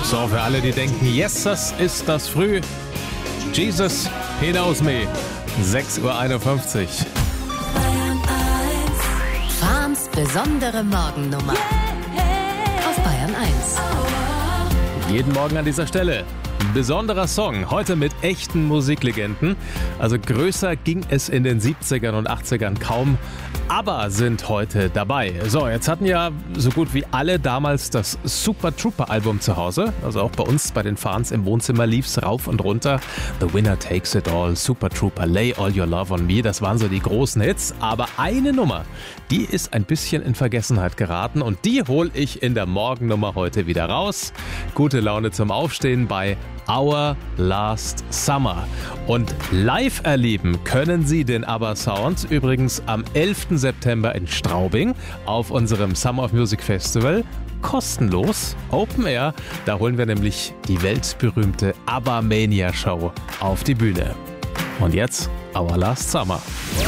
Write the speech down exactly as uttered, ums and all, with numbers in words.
So, für alle, die denken, yes, das ist das früh. Jesus, he knows me. sechs Uhr einundfünfzig. Fahns besondere Morgennummer. Auf Bayern eins. Jeden Morgen an dieser Stelle. Besonderer Song, heute mit echten Musiklegenden. Also größer ging es in den siebzigern und achtzigern kaum. Aber sind heute dabei. So, jetzt hatten ja so gut wie alle damals das Super Trooper Album zu Hause. Also auch bei uns, bei den Fans im Wohnzimmer lief's rauf und runter. The Winner Takes It All, Super Trooper, Lay All Your Love on Me. Das waren so die großen Hits. Aber eine Nummer, die ist ein bisschen in Vergessenheit geraten. Und die hole ich in der Morgennummer heute wieder raus. Gute Laune zum Aufstehen bei Our Last Summer. Und live erleben können Sie den ABBA Sound übrigens am elften September in Straubing auf unserem Summer of Music Festival. Kostenlos, Open Air. Da holen wir nämlich die weltberühmte ABBA Mania Show auf die Bühne. Und jetzt Our Last Summer.